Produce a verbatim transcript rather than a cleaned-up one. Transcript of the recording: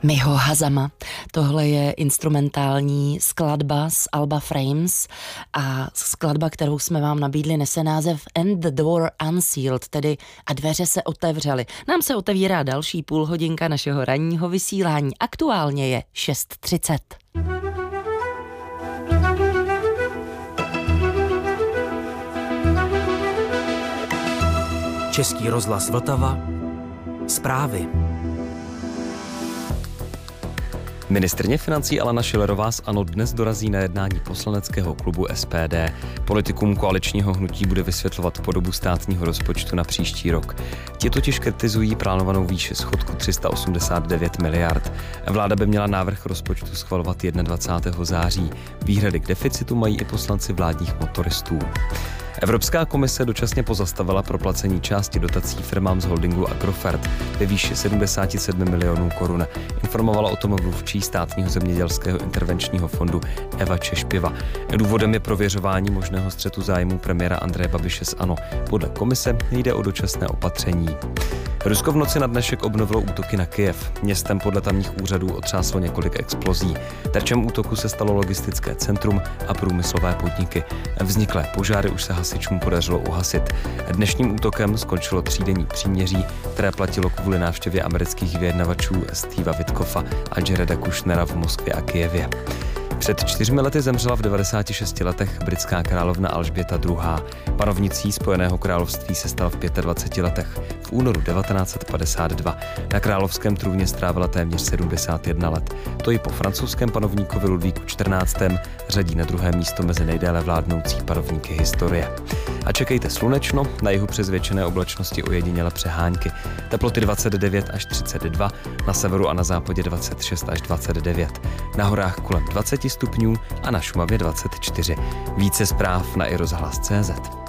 Miho Hazama. Tohle je instrumentální skladba z alba Frames a skladba, kterou jsme vám nabídli, nese název And the Door Unsealed, tedy a dveře se otevřely. Nám se otevírá další půlhodinka našeho ranního vysílání. Aktuálně je šest třicet. Český rozhlas Vltava. Zprávy. Ministryně financí Alena Schillerová z ANO dnes dorazí na jednání poslaneckého klubu S P D. Politikům koaličního hnutí bude vysvětlovat podobu státního rozpočtu na příští rok. Ti totiž kritizují plánovanou výši schodku tři sta osmdesát devět miliard. Vláda by měla návrh rozpočtu schvalovat dvacátého prvního září. Výhrady k deficitu mají i poslanci vládních motoristů. Evropská komise dočasně pozastavila proplacení části dotací firmám z holdingu Agrofert ve výši sedmdesát sedm milionů korun. Informovala o tom mluvčí státního zemědělského intervenčního fondu Eva Češpěva. Důvodem je prověřování možného střetu zájmů premiéra Andreje Babiše z ANO. Podle komise jde o dočasné opatření. Rusko v noci na dnešek obnovilo útoky na Kyjev. Městem podle tamních úřadů otřáslo několik explozí. Terčem útoku se stalo logistické centrum a průmyslové podniky. Vzniklé požáry už se hasičům podařilo uhasit. Dnešním útokem skončilo třídenní příměří, které platilo kvůli návštěvě amerických vyjednavačů Steva Witkoffa a Jareda Kushnera v Moskvě a Kyjevě. Před čtyřmi lety zemřela v devadesáti šesti letech britská královna Alžběta druhá. Panovnicí Spojeného království se stala v dvaceti pěti letech. V únoru devatenáct set padesát dva na královském trůně strávila téměř sedmdesát jedna let. To ji po francouzském panovníkovi Ludvíku čtrnáctém řadí na druhé místo mezi nejdéle vládnoucí panovníky historie. A čekejte slunečno, na jihu přes většiné oblačnosti ojediněle přehánky. Teploty dvacet devět až třicet dva, na severu a na západě dvacet šest až dvacet devět. Na horách kolem dvacet stupňů a na Šumavě dvacet čtyři. Více zpráv na i rozhlas tečka cé zet.